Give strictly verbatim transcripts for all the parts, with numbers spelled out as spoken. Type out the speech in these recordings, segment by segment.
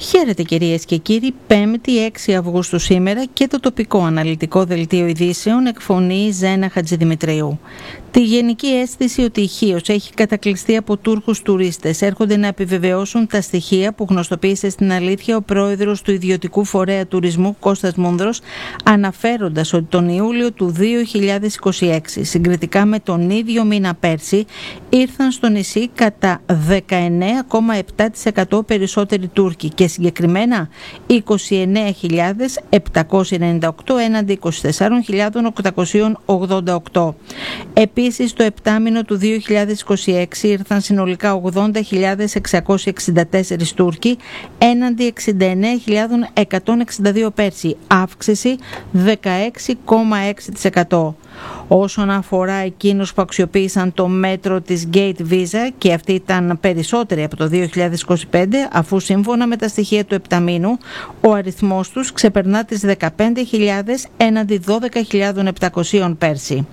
Χαίρετε κυρίες και κύριοι, πέμπτη έξι Αυγούστου σήμερα και το τοπικό αναλυτικό δελτίο ειδήσεων εκφωνεί Ζένα Χατζηδημητρίου. Τη γενική αίσθηση ότι η Χίος έχει κατακλειστεί από Τούρκους τουρίστες έρχονται να επιβεβαιώσουν τα στοιχεία που γνωστοποίησε στην αλήθεια ο πρόεδρος του ιδιωτικού φορέα τουρισμού Κώστας Μούνδρος, αναφέροντας ότι τον Ιούλιο του δύο χιλιάδες είκοσι έξι, συγκριτικά με τον ίδιο μήνα πέρσι, ήρθαν στο νησί κατά δεκαεννέα κόμμα επτά τοις εκατό περισσότεροι Τούρκοι και συγκεκριμένα είκοσι εννέα χιλιάδες επτακόσιοι ενενήντα οκτώ έναντι είκοσι τέσσερις χιλιάδες οκτακόσιοι ογδόντα οκτώ. Επίσης, το επτάμηνο του δύο χιλιάδες είκοσι έξι ήρθαν συνολικά ογδόντα χιλιάδες εξακόσιοι εξήντα τέσσερις Τούρκοι έναντι εξήντα εννέα χιλιάδες εκατόν εξήντα δύο πέρσι, αύξηση δεκαέξι κόμμα έξι τοις εκατό. Όσον αφορά εκείνους που αξιοποίησαν το μέτρο της Gate Visa, και αυτοί ήταν περισσότεροι από το δύο χιλιάδες είκοσι πέντε, αφού σύμφωνα με τα στοιχεία του επταμήνου ο αριθμός τους ξεπερνά τις δεκαπέντε χιλιάδες έναντι δώδεκα χιλιάδες επτακόσια πέρσι.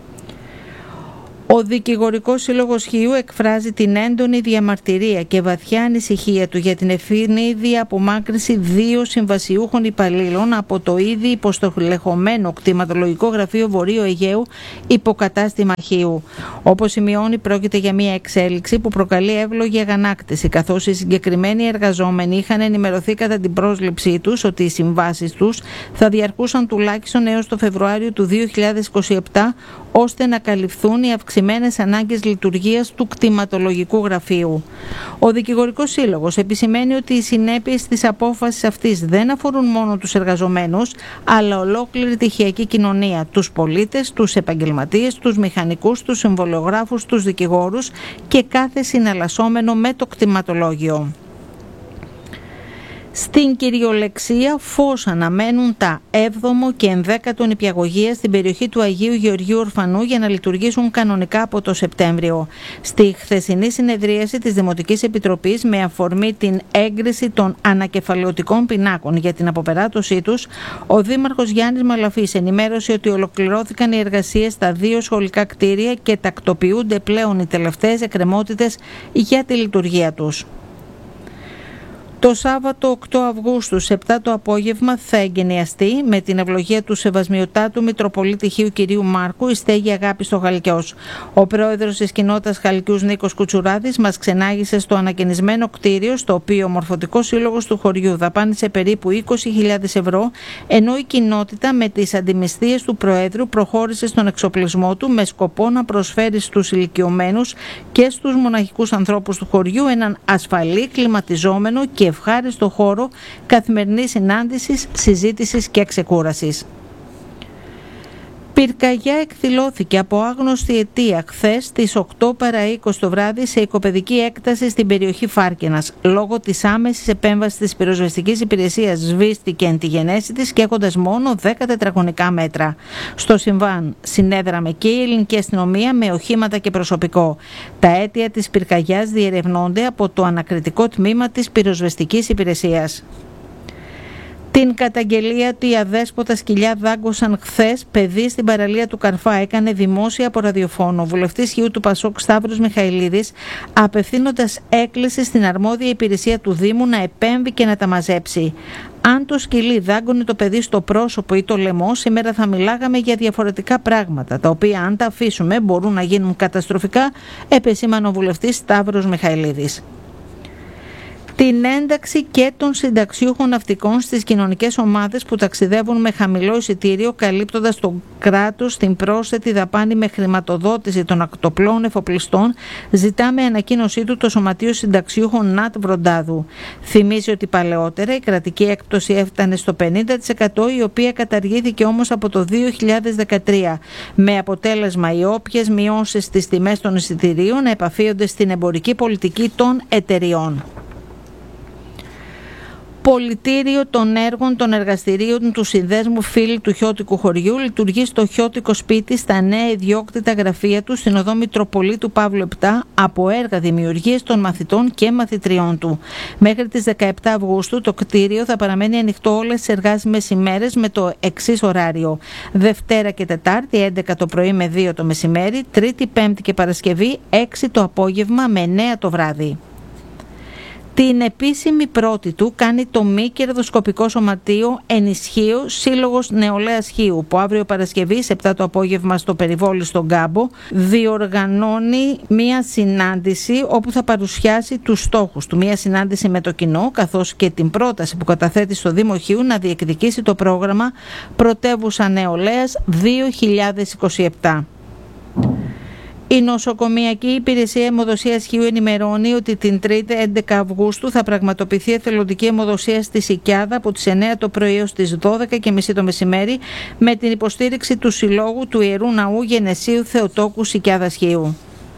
Ο Δικηγορικός Σύλλογος Χίου εκφράζει την έντονη διαμαρτυρία και βαθιά ανησυχία του για την ευθύνη απομάκρυνση δύο συμβασιούχων υπαλλήλων από το ήδη υποστοχλεχωμένο κτηματολογικό γραφείο Βορείου Αιγαίου υποκατάστημα Χίου. Όπως σημειώνει, πρόκειται για μια εξέλιξη που προκαλεί εύλογη αγανάκτηση, καθώς οι συγκεκριμένοι εργαζόμενοι είχαν ενημερωθεί κατά την πρόσληψή τους ότι οι συμβάσεις τους θα διαρκούσαν τουλάχιστον έως το Φεβρουάριο του δύο χιλιάδες είκοσι επτά, ώστε να καλυφθούν οι αυξημένες ανάγκες λειτουργίας του κτηματολογικού γραφείου. Ο Δικηγορικός Σύλλογος επισημαίνει ότι οι συνέπειες της απόφασης αυτής δεν αφορούν μόνο τους εργαζομένους, αλλά ολόκληρη τη χειακή κοινωνία, τους πολίτες, τους επαγγελματίες, τους μηχανικούς, τους συμβολιογράφους, τους δικηγόρους και κάθε συναλλασσόμενο με το κτηματολόγιο. Στην κυριολεξία φως αναμένουν τα έβδομο και ενδέκατο νηπιαγωγεία στην περιοχή του Αγίου Γεωργίου Ορφανού για να λειτουργήσουν κανονικά από το Σεπτέμβριο. Στη χθεσινή συνεδρίαση της Δημοτικής Επιτροπής, με αφορμή την έγκριση των ανακεφαλαιωτικών πινάκων για την αποπεράτωσή τους, ο Δήμαρχος Γιάννης Μαλαφής ενημέρωσε ότι ολοκληρώθηκαν οι εργασίες στα δύο σχολικά κτίρια και τακτοποιούνται πλέον οι τελευταίες εκκρεμότητες για τη λειτουργία τους. Το Σάββατο οκτώ Αυγούστου σε επτά το απόγευμα θα εγκαινιαστεί με την ευλογία του Σεβασμιωτάτου Μητροπολίτη Χίου κυρίου Μάρκου η στέγη Αγάπη στο Χαλκιός. Ο πρόεδρος της κοινότητας Χαλκιούς Νίκος Κουτσουράδης μας ξενάγησε στο ανακαινισμένο κτίριο, στο οποίο ο Μορφωτικός Σύλλογος του χωριού δαπάνησε περίπου είκοσι χιλιάδες ευρώ, ενώ η κοινότητα με τις αντιμισθίες του Προέδρου προχώρησε στον εξοπλισμό του με σκοπό να προσφέρει στους ηλικιωμένους και στους μοναχικούς ανθρώπους του χωριού έναν ασφαλή, κλιματιζόμενο και ευχάριστο χώρο καθημερινής συνάντησης, συζήτησης και ξεκούρασης. Πυρκαγιά εκδηλώθηκε από άγνωστη αιτία χθες στις οκτώ παρά είκοσι το βράδυ σε οικοπεδική έκταση στην περιοχή Φάρκαινας. Λόγω της άμεσης επέμβασης της πυροσβεστικής υπηρεσίας σβήστηκε εν τη γενέση της και έχοντας μόνο δέκα τετραγωνικά μέτρα. Στο συμβάν συνέδραμε και η ελληνική αστυνομία με οχήματα και προσωπικό. Τα αίτια της πυρκαγιάς διερευνώνται από το ανακριτικό τμήμα της πυροσβεστικής υπηρεσίας. Την καταγγελία ότι οι αδέσποτα σκυλιά δάγκωσαν χθες παιδί στην παραλία του Καρφά έκανε δημόσια από ραδιοφώνο ο βουλευτής Χίου του Πασόκ Σταύρος Μιχαηλίδης, απευθύνοντας έκκληση στην αρμόδια υπηρεσία του Δήμου να επέμβει και να τα μαζέψει. Αν το σκυλί δάγκωνε το παιδί στο πρόσωπο ή το λαιμό, σήμερα θα μιλάγαμε για διαφορετικά πράγματα, τα οποία αν τα αφήσουμε μπορούν να γίνουν καταστροφικά, επεσήμανε ο βουλευτής Σταύρος Μιχαηλίδης. Την ένταξη και των συνταξιούχων ναυτικών στις κοινωνικές ομάδες που ταξιδεύουν με χαμηλό εισιτήριο, καλύπτοντας το κράτος την πρόσθετη δαπάνη με χρηματοδότηση των ακτοπλών εφοπλιστών, ζητά με ανακοίνωσή του το Σωματείο Συνταξιούχων ΝΑΤ Βροντάδου. Θυμίζει ότι παλαιότερα η κρατική έκπτωση έφτανε στο πενήντα τοις εκατό, η οποία καταργήθηκε όμως από το δύο χιλιάδες δεκατρία, με αποτέλεσμα οι όποιες μειώσεις στις τιμές των εισιτηρίων να επαφίονται στην εμπορική πολιτική των εταιριών. Πολιτήριο των έργων των εργαστηρίων του Συνδέσμου Φίλοι του Χιώτικου Χωριού λειτουργεί στο Χιώτικο Σπίτι στα νέα ιδιόκτητα γραφεία του στην οδό Μητροπολίτου Παύλου επτά από έργα δημιουργίας των μαθητών και μαθητριών του. Μέχρι τις δεκαεπτά Αυγούστου το κτίριο θα παραμένει ανοιχτό όλες τις εργάσιμες ημέρες με το εξής ωράριο: Δευτέρα και Τετάρτη έντεκα το πρωί με δύο το μεσημέρι, Τρίτη, Πέμπτη και Παρασκευή έξι το απόγευμα με εννέα το βράδυ. Την επίσημη πρώτη του κάνει το μη κερδοσκοπικό σωματείο Ενισχύω Σύλλογος Νεολαίας Χίου, που αύριο Παρασκευή σε επτά το απόγευμα στο Περιβόλι στον Κάμπο διοργανώνει μία συνάντηση όπου θα παρουσιάσει τους στόχους του. Μία συνάντηση με το κοινό, καθώς και την πρόταση που καταθέτει στο Δήμο Χίου να διεκδικήσει το πρόγραμμα Πρωτεύουσα Νεολαίας δύο χιλιάδες είκοσι επτά. Η Νοσοκομιακή Υπηρεσία Αιμοδοσίας Χίου ενημερώνει ότι την Τρίτη έντεκα Αυγούστου θα πραγματοποιηθεί εθελοντική αιμοδοσία στη Σικιάδα από τις εννέα το πρωί έως τις δώδεκα και μισή το μεσημέρι με την υποστήριξη του Συλλόγου του Ιερού Ναού Γενεσίου Θεοτόκου Σικιάδας Χίου.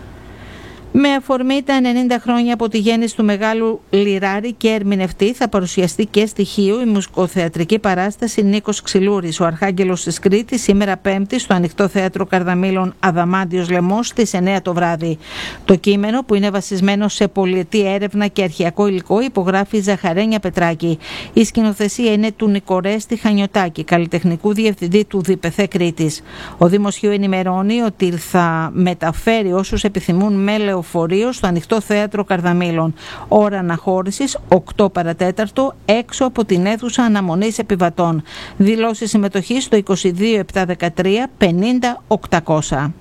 Με αφορμή τα ενενήντα χρόνια από τη γέννηση του μεγάλου λιράρη και ερμηνευτή θα παρουσιαστεί και στη Χίου η μουσικοθεατρική παράσταση Νίκος Ξυλούρης, ο Αρχάγγελος της Κρήτης, σήμερα Πέμπτη στο Ανοιχτό Θέατρο Καρδαμήλων Αδαμάντιος Λεμός στις εννέα το βράδυ. Το κείμενο, που είναι βασισμένο σε πολυετή έρευνα και αρχαιακό υλικό, υπογράφει Ζαχαρένια Πετράκη. Η σκηνοθεσία είναι του Νικορέστη Χανιωτάκη, καλλιτεχνικού διευθυντή του ΔΥΠΕΘΕ Κρήτης. Ο Δήμος Χίου ενημερώνει ότι θα μεταφέρει όσους επιθυμούν με λεωφορείο στο Ανοιχτό Θέατρο Καρδαμήλων. Ώρα αναχώρησης οκτώ παρατέταρτο έξω από την αίθουσα αναμονής επιβατών. Δηλώσεις συμμετοχής στο είκοσι δύο επτακόσια δεκατρία πενήντα οκτακόσια.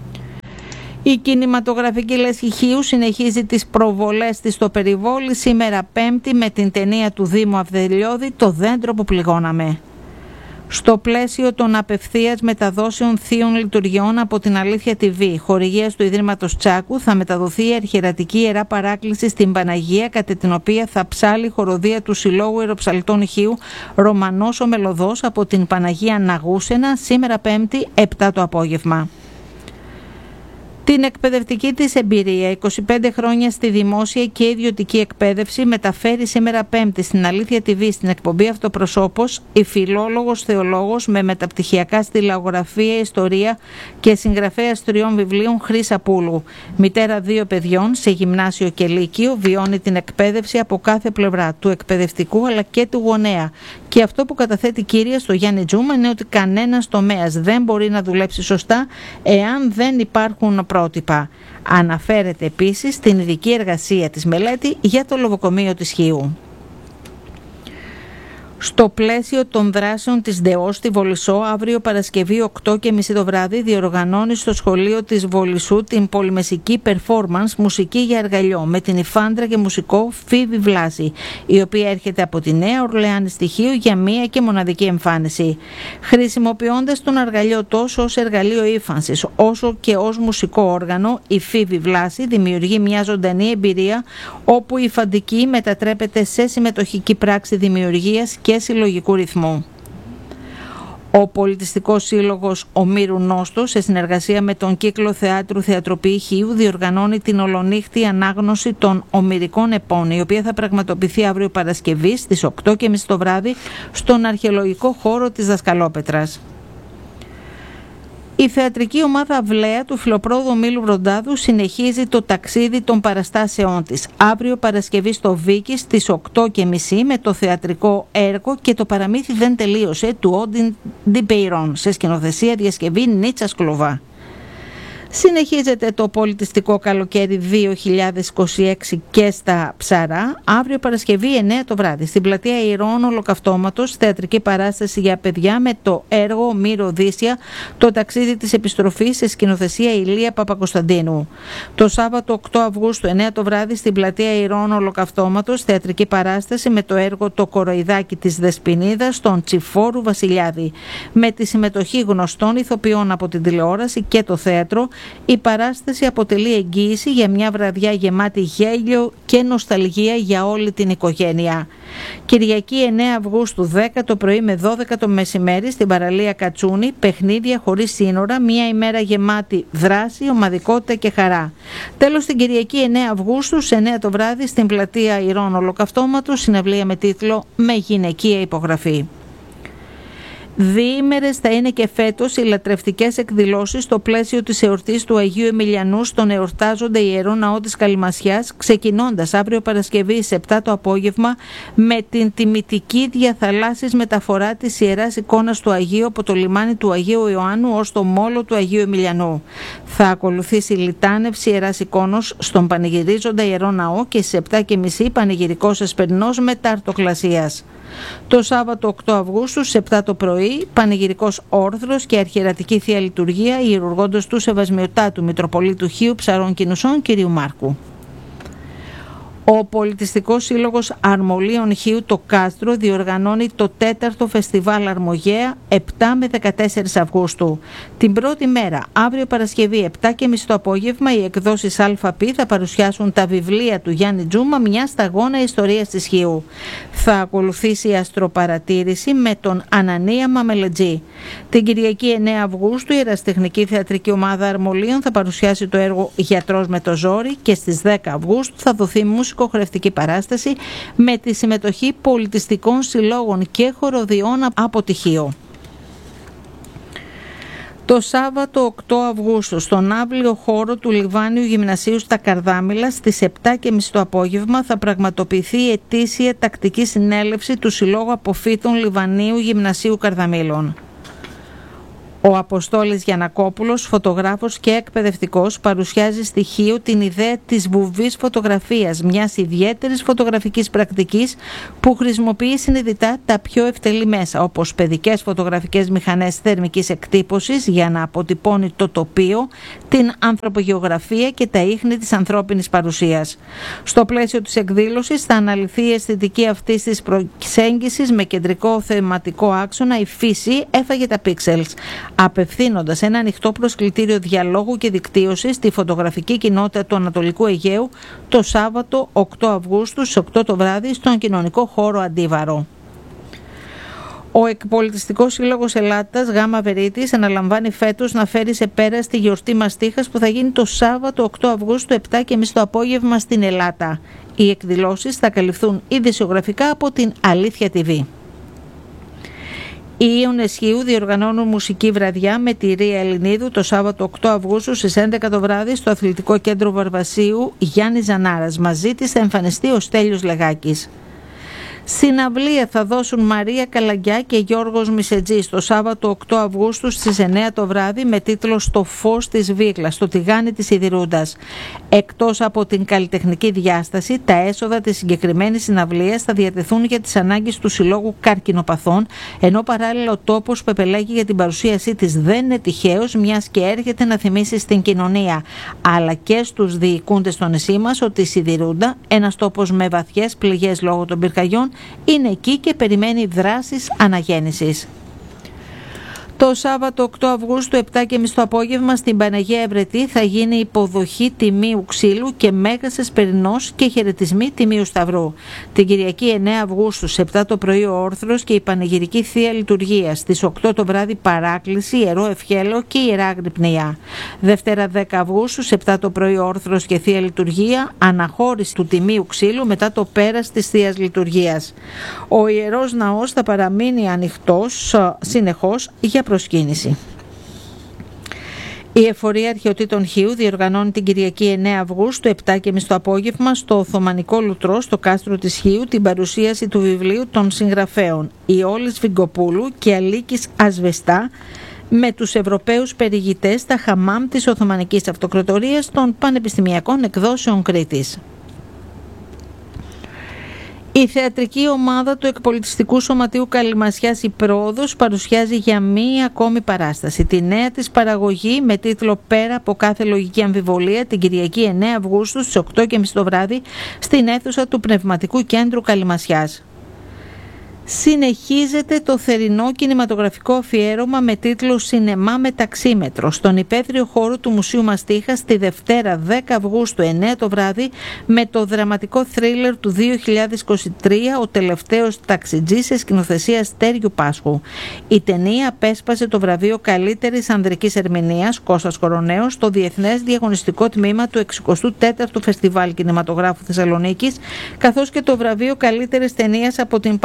Η κινηματογραφική λέσχη Χίου συνεχίζει τις προβολές της στο Περιβόλι σήμερα Πέμπτη με την ταινία του Δήμου Αυδελιώδη «Το δέντρο που πληγώναμε». Στο πλαίσιο των απευθείας μεταδόσεων θείων λειτουργιών από την Αλήθεια τι βι, χορηγίας του Ιδρύματος Τσάκου, θα μεταδοθεί η αρχιερατική Ιερά Παράκληση στην Παναγία, κατά την οποία θα ψάλει η χοροδία του Συλλόγου Ιεροψαλτών Χίου Ρωμανός ο Μελωδός από την Παναγία Ναγούσενα, σήμερα Πέμπτη, επτά το απόγευμα. Την εκπαιδευτική της εμπειρία, είκοσι πέντε χρόνια στη δημόσια και ιδιωτική εκπαίδευση, μεταφέρει σήμερα Πέμπτη στην Αλήθεια τι βι στην εκπομπή Αυτοπροσώπος η φιλόλογος θεολόγος με μεταπτυχιακά στη λαογραφία, ιστορία και συγγραφέας τριών βιβλίων Χρύσα Πούλου. Μητέρα δύο παιδιών σε γυμνάσιο και λύκειο, βιώνει την εκπαίδευση από κάθε πλευρά, του εκπαιδευτικού αλλά και του γονέα. Και αυτό που καταθέτει κύρια στο Γιάννη Τζούμα είναι ότι κανένας τομέας δεν μπορεί να δουλέψει σωστά εάν δεν υπάρχουν πρότυπα. Αναφέρεται επίσης στην ειδική εργασία της μελέτη για το λογοκομείο της Χίου. Στο πλαίσιο των δράσεων της ΔΕΟ στη Βολισσό, αύριο Παρασκευή οκτώ και μισή το βράδυ διοργανώνει στο σχολείο της Βολισσού την πολυμεσική performance μουσική για αργαλιό με την υφάντρα και μουσικό Φίβη Βλάση, η οποία έρχεται από τη Νέα Ορλεάνη στοιχείο για μία και μοναδική εμφάνιση. Χρησιμοποιώντας τον αργαλιό τόσο ως εργαλείο ύφανσης όσο και ως μουσικό όργανο, η Φίβη Βλάση δημιουργεί μια ζωντανή εμπειρία όπου η φαντική μετατρέπεται σε συμμετοχική πράξη δημιουργίας και συλλογικού ρυθμού. Ο Πολιτιστικός Σύλλογος Ομήρου Νόστος, σε συνεργασία με τον Κύκλο Θεάτρου Θεατροποιή Χίου, διοργανώνει την ολονύχτη ανάγνωση των ομηρικών επών, η οποία θα πραγματοποιηθεί αύριο Παρασκευή στις οκτώ και μισή το βράδυ στον αρχαιολογικό χώρο της Δασκαλόπετρας. Η θεατρική ομάδα Αυλαία του Φιλοπρόδου Ομίλου Βροντάδου συνεχίζει το ταξίδι των παραστάσεών της. Αύριο Παρασκευή στο Βίκη στις οκτώ και μισή με το θεατρικό έργο «Και το παραμύθι δεν τελείωσε» του Όντιν Ντιπεϊρόν, σε σκηνοθεσία διασκευή Νίτσας Κλωβά. Συνεχίζεται το πολιτιστικό καλοκαίρι δύο χιλιάδες είκοσι έξι και στα Ψαρά, αύριο Παρασκευή εννέα το βράδυ, στην πλατεία Ιερών Ολοκαυτώματος, θεατρική παράσταση για παιδιά με το έργο Μύρο Οδύσσια, το ταξίδι της επιστροφής, σε σκηνοθεσία Ηλία Παπακοσταντίνου. Το Σάββατο οκτώ Αυγούστου εννέα το βράδυ, στην πλατεία Ιερών Ολοκαυτώματος, θεατρική παράσταση με το έργο Το Κοροϊδάκι της Δεσποινίδας, των Τσιφόρου Βασιλιάδη, με τη συμμετοχή γνωστών ηθοποιών από την τηλεόραση και το θέατρο. Η παράσταση αποτελεί εγγύηση για μια βραδιά γεμάτη γέλιο και νοσταλγία για όλη την οικογένεια. Κυριακή εννέα Αυγούστου δέκα το πρωί με δώδεκα το μεσημέρι στην παραλία Κατσούνη, παιχνίδια χωρίς σύνορα, μια ημέρα γεμάτη δράση, ομαδικότητα και χαρά. Τέλος, την Κυριακή εννέα Αυγούστου σε εννέα το βράδυ στην πλατεία Ιερών Ολοκαυτώματος, συναυλία με τίτλο «Με γυναικεία υπογραφή». Διήμερες θα είναι και φέτος οι λατρευτικές εκδηλώσεις στο πλαίσιο της εορτής του Αγίου Εμιλιανού στον εορτάζοντα Ιερό Ναό της Καλυμασιάς, ξεκινώντας αύριο Παρασκευή στις επτά το απόγευμα με την τιμητική διαθαλάσσης μεταφορά της Ιεράς Εικόνας του Αγίου από το λιμάνι του Αγίου Ιωάννου ως το μόλο του Αγίου Εμιλιανού. Θα ακολουθήσει η λιτάνευση Ιεράς Εικόνος στον πανηγυρίζοντα Ιερό Ναό και στις επτά και μισή πανηγυρικός εσπερινός μετά αρτοκλασίας. Το Σάββατο οκτώ Αυγούστου στις επτά το πρωί, πανηγυρικός όρθρος και αρχιερατική Θεία Λειτουργία ιερουργώντος του Σεβασμιωτάτου Μητροπολίτου Χίου Ψαρών Κινουσών κ. Μάρκου. Ο Πολιτιστικός Σύλλογος Αρμολίων Χίου το Κάστρο διοργανώνει το τέταρτο Φεστιβάλ Αρμογέα επτά με δεκατέσσερις Αυγούστου. Την πρώτη μέρα, αύριο Παρασκευή επτά και μισή το απόγευμα, οι εκδόσεις ΑΠ θα παρουσιάσουν τα βιβλία του Γιάννη Τζούμα, μια σταγόνα ιστορίας της Χίου. Θα ακολουθήσει η αστροπαρατήρηση με τον Ανανία Μαμελετζή. Την Κυριακή εννέα Αυγούστου η Ερασιτεχνική Θεατρική Ομάδα Αρμολίων θα παρουσιάσει το έργο Γιατρός με το Ζόρι και στις δέκα Αυγούστου θα δοθεί μουσικοχορευτική παράσταση με τη συμμετοχή πολιτιστικών συλλόγων και χοροδιών από τη Χίο. Το Σάββατο οκτώ Αυγούστου στον αύλιο χώρο του Λιβάνιου Γυμνασίου στα Καρδάμηλα στις επτά και μισή το απόγευμα θα πραγματοποιηθεί η ετήσια τακτική συνέλευση του Συλλόγου Αποφύτων Λιβανίου Γυμνασίου Καρδαμήλων. Ο Αποστόλης Γιαννακόπουλος, φωτογράφος και εκπαιδευτικός, παρουσιάζει στοιχείο την ιδέα της βουβής φωτογραφίας, μιας ιδιαίτερης φωτογραφικής πρακτικής που χρησιμοποιεί συνειδητά τα πιο ευτελή μέσα, όπως παιδικές φωτογραφικές μηχανές θερμικής εκτύπωσης για να αποτυπώνει το τοπίο, την ανθρωπογεωγραφία και τα ίχνη της ανθρώπινης παρουσίας. Στο πλαίσιο της εκδήλωσης θα αναλυθεί η αισθητική αυτής της προσέγγισης με κεντρικό θεματικό άξονα «Η φύση έφαγε τα πίξελς», απευθύνοντας ένα ανοιχτό προσκλητήριο διαλόγου και δικτύωσης στη φωτογραφική κοινότητα του Ανατολικού Αιγαίου το Σάββατο οκτώ Αυγούστου στις οκτώ το βράδυ στον κοινωνικό χώρο Αντίβαρο. Ο Εκπολιτιστικός Σύλλογος Ελλάτας Γάμα Βερίτης αναλαμβάνει φέτος να φέρει σε πέρα στη γιορτή Μαστίχας που θα γίνει το Σάββατο οκτώ Αυγούστου επτά και μισή το απόγευμα στην Ελλάδα. Οι εκδηλώσεις θα καλυφθούν ειδησιογραφικά από την Αλήθεια τι βι. Οι Ίωνες Χίου διοργανώνουν μουσική βραδιά με τη Ρία Ελληνίδου το Σάββατο οκτώ Αυγούστου στις έντεκα το βράδυ στο Αθλητικό Κέντρο Βαρβασίου Γιάννη Ζανάρας. Μαζί της θα εμφανιστεί ο Στέλιος Λεγάκης. Συναυλία θα δώσουν Μαρία Καλαγκιά και Γιώργος Μισετζής το Σάββατο οκτώ Αυγούστου στις εννέα το βράδυ με τίτλο «Στο φως της Βίκλας», στο τηγάνι της Σιδηρούντας. Εκτός από την καλλιτεχνική διάσταση, τα έσοδα της συγκεκριμένης συναυλίας θα διατεθούν για τις ανάγκες του Συλλόγου Καρκινοπαθών, ενώ παράλληλα ο τόπος που επελέγει για την παρουσίασή της δεν είναι τυχαίος, μιας και έρχεται να θυμίσει στην κοινωνία, αλλά και στους διοικούντες στο νησί μας ότι η Σιδηρούντα, ένας τόπος με βαθιές πληγές λόγω των πυρκαγιών, είναι εκεί και περιμένει δράσεις αναγέννησης. Το Σάββατο οκτώ Αυγούστου επτά και μισή το απόγευμα στην Παναγία Ευρετή θα γίνει υποδοχή Τιμίου Ξύλου και Μέγας Εσπερινός και χαιρετισμοί Τιμίου Σταυρού. Την Κυριακή εννέα Αυγούστου σε επτά το πρωί ο Όρθρος και η Πανηγυρική Θεία Λειτουργία. Στις οκτώ το βράδυ παράκληση, Ιερό Ευχέλαιο και Ιερά Αγρυπνία. Δευτέρα δέκα Αυγούστου σε επτά το πρωί ο Όρθρος και Θεία Λειτουργία, αναχώρηση του Τιμίου Ξύλου μετά το πέρας της Θείας Λειτουργίας. Ο Ιερός Ναός θα παραμείνει ανοιχτός συνεχώς για προσκύνηση. Η Εφορία Αρχαιοτήτων Χίου διοργανώνει την Κυριακή εννέα Αυγούστου επτά και μισή το απόγευμα στο Οθωμανικό Λουτρό στο κάστρο της Χίου την παρουσίαση του βιβλίου των συγγραφέων Ιόλης Φιγκοπούλου και Αλίκης Ασβεστά με τους Ευρωπαίους περιηγητές στα χαμάμ της Οθωμανικής Αυτοκρατορίας των Πανεπιστημιακών Εκδόσεων Κρήτης. Η θεατρική ομάδα του Εκπολιτιστικού Σωματείου Καλυμασιάς «Η Πρόοδος» παρουσιάζει για μία ακόμη παράσταση τη νέα της παραγωγή με τίτλο «Πέρα από κάθε λογική αμφιβολία» την Κυριακή εννέα Αυγούστου στις οκτώ και μισή το βράδυ στην αίθουσα του Πνευματικού Κέντρου Καλυμασιάς. Συνεχίζεται το θερινό κινηματογραφικό αφιέρωμα με τίτλο «Σινεμά με ταξίμετρο» στον υπαίθριο χώρο του Μουσείου Μαστίχας τη Δευτέρα δέκα Αυγούστου εννέα το βράδυ με το δραματικό θρίλερ του δύο χιλιάδες είκοσι τρία «Ο τελευταίος ταξιτζής» σε σκηνοθεσία Στέριου Πάσχου. Η ταινία απέσπασε το βραβείο καλύτερης ανδρικής ερμηνείας Κώστας Κοροναίος στο Διεθνές Διαγωνιστικό Τμήμα του εξηκοστού τέταρτου Φεστιβάλ Κινηματογράφου Θεσσαλονίκης, καθώς και το βραβείο καλύτερης ταινίας από την Πανελλήνια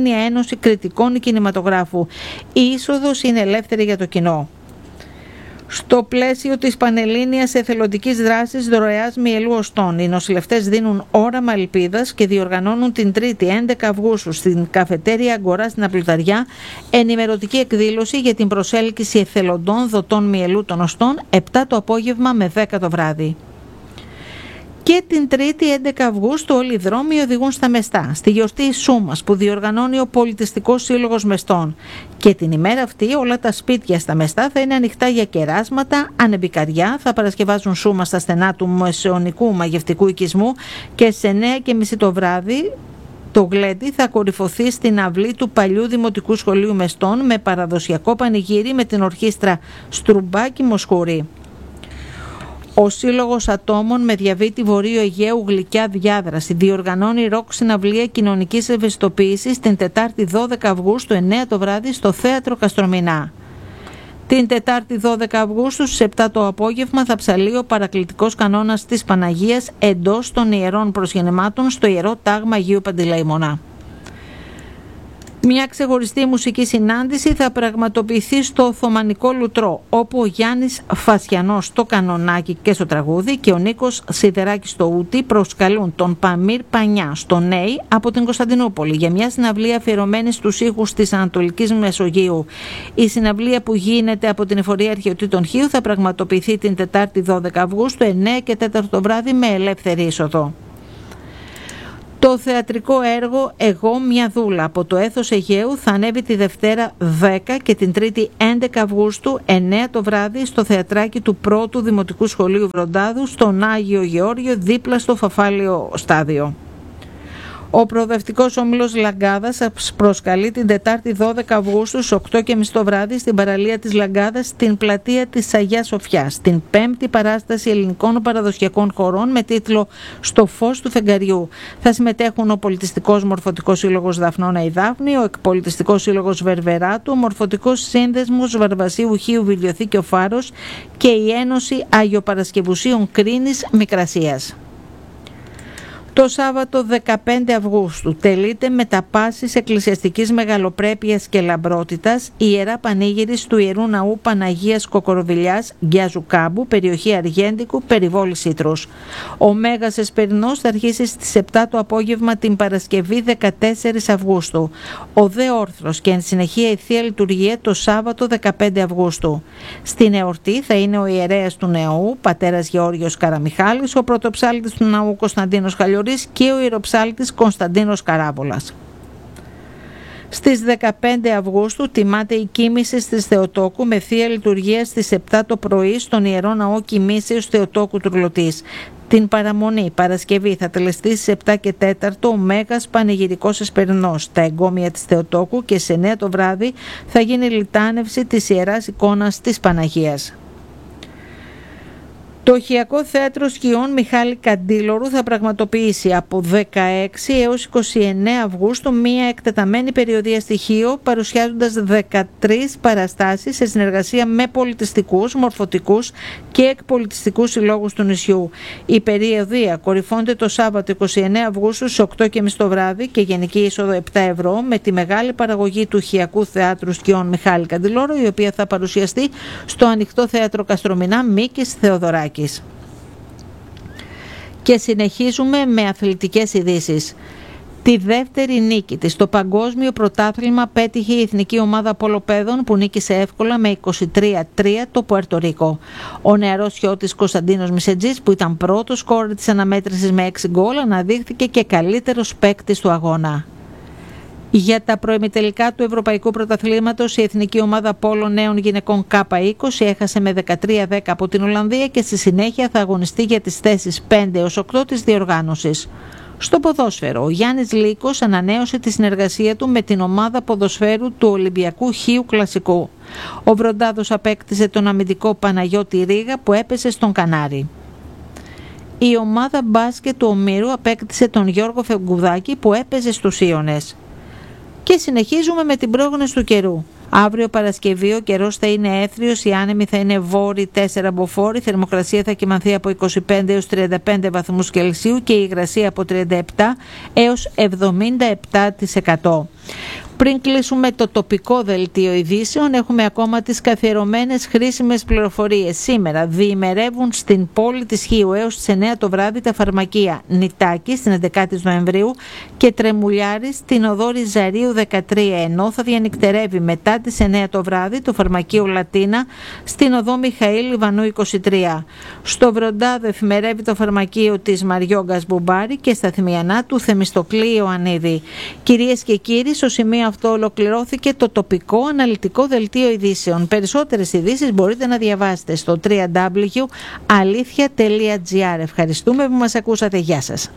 Παγκόσμια Ένωση Κριτικών Κινηματογράφου. Η είσοδος είναι ελεύθερη για το κοινό. Στο πλαίσιο της Πανελλήνιας Εθελοντικής Δράσης Δωρεάς Μυελού Οστών, οι νοσηλευτές δίνουν όραμα ελπίδας και διοργανώνουν την Τρίτη έντεκα Αυγούστου στην Καφετέρια Αγκορά στην Απλουταριά ενημερωτική εκδήλωση για την προσέλκυση εθελοντών δοτών μυελού των οστών, επτά το απόγευμα με δέκα το βράδυ. Και την Τρίτη έντεκα Αυγούστου όλοι οι δρόμοι οδηγούν στα Μεστά, στη γιορτή Σούμας που διοργανώνει ο Πολιτιστικός Σύλλογος Μεστών. Και την ημέρα αυτή όλα τα σπίτια στα Μεστά θα είναι ανοιχτά για κεράσματα, ανεμπικαριά, θα παρασκευάζουν σούμα στα στενά του μεσαιωνικού μαγευτικού οικισμού και σε εννέα και μισή το βράδυ το γλέντι θα κορυφωθεί στην αυλή του παλιού Δημοτικού Σχολείου Μεστών με παραδοσιακό πανηγύρι με την ορχήστρα Στρουμπάκη Μοσχουρή. Ο Σύλλογος Ατόμων με διαβήτη Βορείου Αιγαίου Γλυκιά Διάδραση διοργανώνει ροκ συναυλία κοινωνικής ευαισθητοποίησης την Τετάρτη δώδεκα Αυγούστου εννέα το βράδυ στο Θέατρο Καστρομηνά. Την Τετάρτη δώδεκα Αυγούστου στις επτά το απόγευμα θα ψαλεί ο παρακλητικός κανόνας της Παναγίας εντός των ιερών προσγενεμάτων στο Ιερό Τάγμα Αγίου Παντελεήμωνα. Μια ξεχωριστή μουσική συνάντηση θα πραγματοποιηθεί στο Οθωμανικό Λουτρό, όπου ο Γιάννης Φασιανός στο κανονάκι και στο τραγούδι και ο Νίκος Σιδεράκης στο ούτι προσκαλούν τον Παμίρ Πανιά στο Νέι από την Κωνσταντινούπολη για μια συναυλία αφιερωμένη στους ήχους της Ανατολικής Μεσογείου. Η συναυλία που γίνεται από την Εφορία Αρχαιοτήτων Χίου θα πραγματοποιηθεί την Τετάρτη δώδεκα Αυγούστου εννέα και τέσσερα το βράδυ με ελεύθερη είσοδο. Το θεατρικό έργο «Εγώ μια δούλα» από το Έθος Αιγαίου θα ανέβει τη Δευτέρα δέκα και την Τρίτη έντεκα Αυγούστου εννέα το βράδυ στο θεατράκι του πρώτου Δημοτικού Σχολείου Βροντάδου στον Άγιο Γεώργιο δίπλα στο Φαφάλιο Στάδιο. Ο προοδευτικός όμιλος Λαγκάδας προσκαλεί την Τετάρτη δώδεκα Αυγούστου στις οκτώ και μισή το βράδυ στην παραλία της Λαγκάδας στην πλατεία της Αγιάς Σοφιάς, την πέμπτη παράσταση ελληνικών παραδοσιακών χορών με τίτλο «Στο φως του φεγγαριού». Θα συμμετέχουν ο Πολιτιστικός Μορφωτικός Σύλλογος Δαφνώνα η Δάφνη, ο Εκπολιτιστικός Σύλλογος Βερβεράτου, ο Μορφωτικός Σύνδεσμος Βαρβασίου Χίου Βιβλιοθήκη ο Φάρος και η Ένωση Αγιοπαρασκευουσίων Κρίνης Μικρασίας. Το Σάββατο δεκαπέντε Αυγούστου τελείται με τα πάσης εκκλησιαστικής μεγαλοπρέπειας και λαμπρότητας η Ιερά Πανήγυρης του Ιερού Ναού Παναγίας Κοκοροβιλιάς Γκιάζου Κάμπου, περιοχή Αργέντικου, περιβόλη Σίτρους. Ο Μέγας Εσπερινός θα αρχίσει στις επτά το απόγευμα την Παρασκευή δεκατέσσερις Αυγούστου. Ο Δε Όρθρος και εν συνεχεία η Θεία Λειτουργία το Σάββατο δεκαπέντε Αυγούστου. Στην εορτή θα είναι ο ιερέας του Νεού, πατέρας Γεώργιος Καραμιχάλης, ο πρωτοψάλτης του Ναού Κωνσταντίνος Χαλιορής και ο ιεροψάλτης Κωνσταντίνος Καράβολας. Στις δεκαπέντε Αυγούστου τιμάται η Κοίμηση της Θεοτόκου με Θεία Λειτουργία στις επτά το πρωί στον Ιερό Ναό Κοιμήσεως Θεοτόκου Τουρλωτής. Την παραμονή Παρασκευή θα τελεστεί στις επτά και τέσσερα ο Μέγας Πανηγυρικός Εσπερινός, τα εγκόμια της Θεοτόκου και σε εννέα το βράδυ θα γίνει λιτάνευση της Ιεράς Εικόνας της Παναγίας. Το Χιακό Θέατρο Σκιών Μιχάλη Καντήλωρου θα πραγματοποιήσει από δεκαέξι έως είκοσι εννέα Αυγούστου μία εκτεταμένη περιοδία στοιχείο παρουσιάζοντας δεκατρείς παραστάσεις σε συνεργασία με πολιτιστικούς, μορφωτικούς και εκπολιτιστικούς συλλόγους του νησιού. Η περιοδία κορυφώνεται το Σάββατο είκοσι εννέα Αυγούστου στις οκτώ και μισή το βράδυ και γενική είσοδο επτά ευρώ με τη μεγάλη παραγωγή του Χιακού Θεάτρου Σκιών Μιχάλη Καντήλωρου, η οποία θα παρουσιαστεί στο Ανοιχτό Θέατρο Καστρομηνά Μίκης Θεοδωράκη. Και συνεχίζουμε με αθλητικές ειδήσεις. Τη δεύτερη νίκη της στο παγκόσμιο πρωτάθλημα πέτυχε η εθνική ομάδα πολοπαίδων που νίκησε εύκολα με είκοσι τρία τρία το Πουέρτο Ρίκο. Ο νεαρός χιώτης Κωνσταντίνος Μισετζής, που ήταν πρώτος σκόρερ της αναμέτρησης με έξι γκολ, αναδείχθηκε και καλύτερος παίκτης του αγώνα. Για τα προημιτελικά του Ευρωπαϊκού Πρωταθλήματος, η εθνική ομάδα πόλο νέων γυναικών Κάπα είκοσι έχασε με δεκατρία δέκα από την Ολλανδία και στη συνέχεια θα αγωνιστεί για τις θέσεις πέντε έως οκτώ της διοργάνωσης. Στο ποδόσφαιρο, ο Γιάννης Λύκος ανανέωσε τη συνεργασία του με την ομάδα ποδοσφαίρου του Ολυμπιακού Χίου Κλασικού. Ο Βροντάδος απέκτησε τον αμυντικό Παναγιώτη Ρίγα που έπεσε στον Κανάρι. Η ομάδα μπάσκετ του Ομήρου απέκτησε τον Γιώργο Φεγκουδάκη που έπαιζε στους Ίωνες. Και συνεχίζουμε με την πρόγνωση του καιρού. Αύριο Παρασκευή ο καιρός θα είναι έθριος, η άνεμη θα είναι βόρη τέσσερα μποφόρ, η θερμοκρασία θα κυμανθεί από είκοσι πέντε έως τριάντα πέντε βαθμούς Κελσίου και η υγρασία από τριάντα επτά έως εβδομήντα επτά τοις εκατό. Πριν κλείσουμε το τοπικό δελτίο ειδήσεων, έχουμε ακόμα τις καθιερωμένες χρήσιμες πληροφορίες. Σήμερα διημερεύουν στην πόλη της Χίου έως τις εννέα το βράδυ τα φαρμακεία Νητάκη στην έντεκα Νοεμβρίου και Τρεμουλιάρη στην οδό Ριζαρίου δεκατρία, ενώ θα διανυκτερεύει μετά τις εννέα το βράδυ το φαρμακείο Λατίνα στην οδό Μιχαήλ Ιβανού είκοσι τρία. Στο Βροντάδο εφημερεύει το φαρμακείο της Μαριόγκας Μπουμπάρη και στα Θημιανά του Θεμιστοκλή Ιωαννίδη. Κυρίες και κύριοι, στο σημείο αυτό ολοκληρώθηκε το τοπικό αναλυτικό δελτίο ειδήσεων. Περισσότερες ειδήσεις μπορείτε να διαβάσετε στο double-u double-u double-u τελεία αλήθεια τελεία τζι άρ. Ευχαριστούμε που μας ακούσατε. Γεια σας.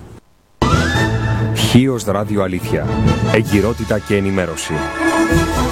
Χίος Ράδιο Αλήθεια. Εγκυρότητα και ενημέρωση.